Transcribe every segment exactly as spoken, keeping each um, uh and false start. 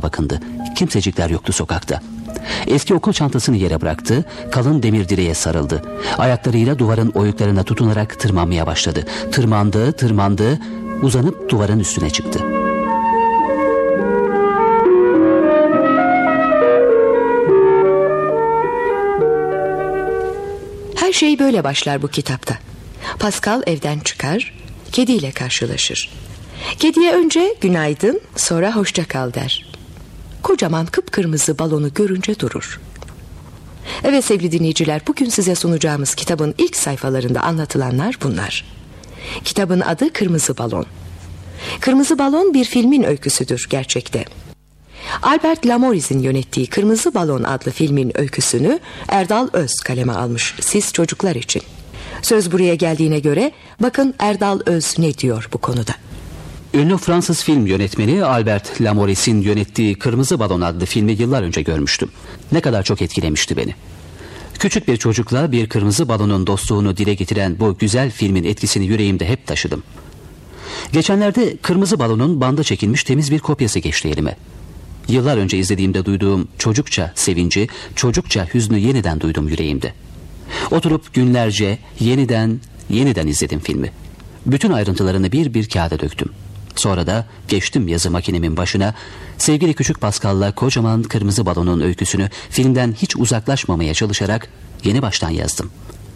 bakındı. Kimsecikler yoktu sokakta. Eski okul çantasını yere bıraktı, kalın demir direğe sarıldı. Ayaklarıyla duvarın oyuklarına tutunarak tırmanmaya başladı. Tırmandı, tırmandı, uzanıp duvarın üstüne çıktı. Her şey böyle başlar bu kitapta. Pascal evden çıkar, kediyle karşılaşır. Kediye önce günaydın, sonra hoşça kal der. Kocaman kıpkırmızı balonu görünce durur. Evet sevgili dinleyiciler, bugün size sunacağımız kitabın ilk sayfalarında anlatılanlar bunlar. Kitabın adı Kırmızı Balon. Kırmızı Balon bir filmin öyküsüdür gerçekte. Albert Lamoris'in yönettiği Kırmızı Balon adlı filmin öyküsünü Erdal Öz kaleme almış, siz çocuklar için. Söz buraya geldiğine göre bakın Erdal Öz ne diyor bu konuda. Ünlü Fransız film yönetmeni Albert Lamoris'in yönettiği Kırmızı Balon adlı filmi yıllar önce görmüştüm. Ne kadar çok etkilemişti beni. Küçük bir çocukla bir kırmızı balonun dostluğunu dile getiren bu güzel filmin etkisini yüreğimde hep taşıdım. Geçenlerde Kırmızı Balon'un banda çekilmiş temiz bir kopyası geçti elime. Yıllar önce izlediğimde duyduğum çocukça sevinci, çocukça hüznü yeniden duydum yüreğimde. Oturup günlerce yeniden, yeniden izledim filmi. Bütün ayrıntılarını bir bir kağıda döktüm. Sonra da geçtim yazı makinemin başına, sevgili küçük Pascal'la kocaman Kırmızı Balon'un öyküsünü filmden hiç uzaklaşmamaya çalışarak yeni baştan yazdım.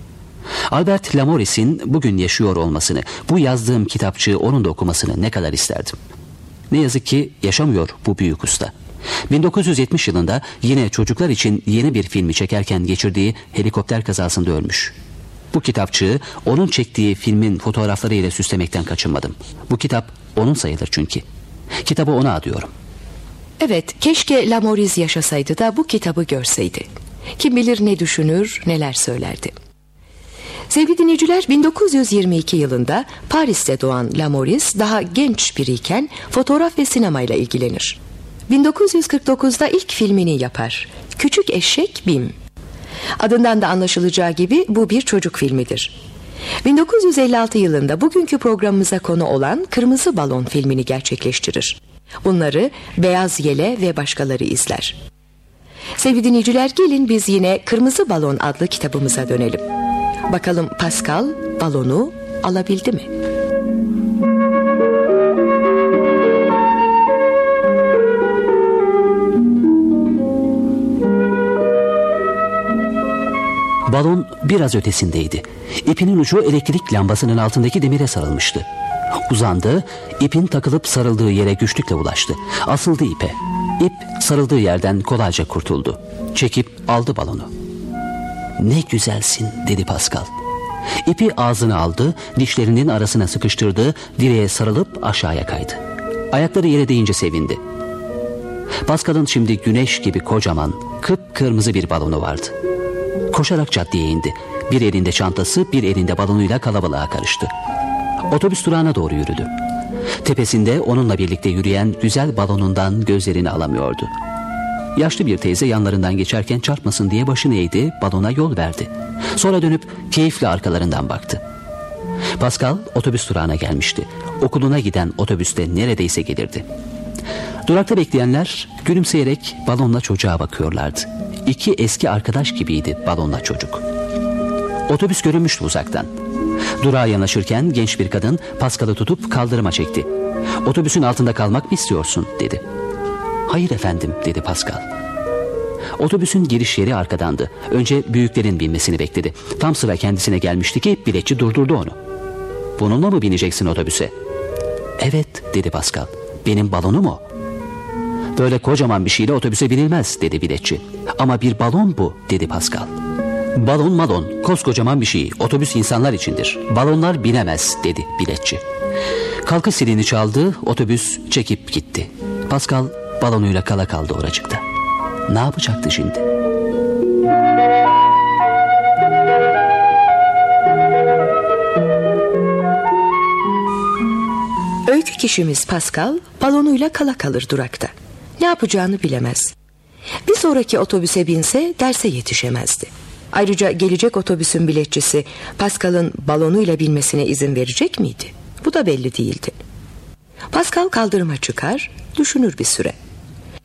Albert Lamoris'in bugün yaşıyor olmasını, bu yazdığım kitapçığı onun da okumasını ne kadar isterdim. Ne yazık ki yaşamıyor bu büyük usta. bin dokuz yüz yetmiş yılında yine çocuklar için yeni bir filmi çekerken geçirdiği helikopter kazasında ölmüş. Bu kitapçığı onun çektiği filmin fotoğraflarıyla süslemekten kaçınmadım. Bu kitap onun sayılır çünkü. Kitabı ona adıyorum. Evet, keşke Lamoris yaşasaydı da bu kitabı görseydi. Kim bilir ne düşünür, neler söylerdi. Sevgili dinleyiciler, bin dokuz yüz yirmi iki yılında Paris'te doğan Lamoris daha genç biriyken fotoğraf ve sinemayla ilgilenir. bin dokuz yüz kırk dokuzda ilk filmini yapar. Küçük Eşek Bim. Adından da anlaşılacağı gibi bu bir çocuk filmidir. bin dokuz yüz elli altı yılında bugünkü programımıza konu olan Kırmızı Balon filmini gerçekleştirir. Bunları Beyaz Yele ve başkaları izler. Sevgili dinleyiciler, gelin biz yine Kırmızı Balon adlı kitabımıza dönelim. Bakalım Pascal balonu alabildi mi? Balon biraz ötesindeydi. İpinin ucu elektrik lambasının altındaki demire sarılmıştı. Uzandı, ipin takılıp sarıldığı yere güçlükle ulaştı. Asıldı ipe. İp sarıldığı yerden kolayca kurtuldu. Çekip aldı balonu. "Ne güzelsin," dedi Pascal. İpi ağzına aldı, dişlerinin arasına sıkıştırdı, direğe sarılıp aşağıya kaydı. Ayakları yere değince sevindi. Pascal'ın şimdi güneş gibi kocaman, kıpkırmızı bir balonu vardı. Koşarak caddeye indi. Bir elinde çantası, bir elinde balonuyla kalabalığa karıştı. Otobüs durağına doğru yürüdü. Tepesinde onunla birlikte yürüyen güzel balonundan gözlerini alamıyordu. Yaşlı bir teyze yanlarından geçerken çarpmasın diye başını eğdi, balona yol verdi. Sonra dönüp keyifle arkalarından baktı. Pascal otobüs durağına gelmişti. Okuluna giden otobüste neredeyse gelirdi. Durakta bekleyenler gülümseyerek balonla çocuğa bakıyorlardı. İki eski arkadaş gibiydi balonla çocuk. Otobüs görünmüştü uzaktan. Durağa yanaşırken genç bir kadın Pascal'ı tutup kaldırıma çekti. "Otobüsün altında kalmak mı istiyorsun?" dedi. "Hayır efendim," dedi Pascal. Otobüsün giriş yeri arkadandı. Önce büyüklerin binmesini bekledi. Tam sıra kendisine gelmişti ki biletçi durdurdu onu. "Bununla mı bineceksin otobüse?" "Evet," dedi Pascal. "Benim balonum o." "Böyle kocaman bir şeyle otobüse binilmez," dedi biletçi. "Ama bir balon bu," dedi Pascal. "Balon malon, koskocaman bir şey. Otobüs insanlar içindir. Balonlar binemez," dedi biletçi. Kalkış zilini çaldı, otobüs çekip gitti. Pascal balonuyla kala kaldı oracıkta. Ne yapacaktı şimdi? Öykü kişimiz Pascal balonuyla kala kalır durakta. Ne yapacağını bilemez. Bir sonraki otobüse binse derse yetişemezdi. Ayrıca gelecek otobüsün biletçisi Pascal'ın balonuyla binmesine izin verecek miydi? Bu da belli değildi. Pascal kaldırıma çıkar, düşünür bir süre.